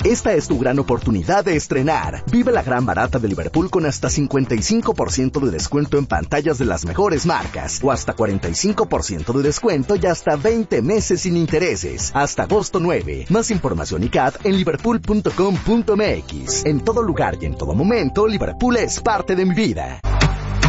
Esta es tu gran oportunidad de estrenar. Vive la gran barata de Liverpool con hasta 55% de descuento en pantallas de las mejores marcas o hasta 45% de descuento y hasta 20 meses sin intereses. Hasta agosto 9. Más información y CAT en liverpool.com.mx. En todo lugar y en todo momento, Liverpool es parte de mi vida.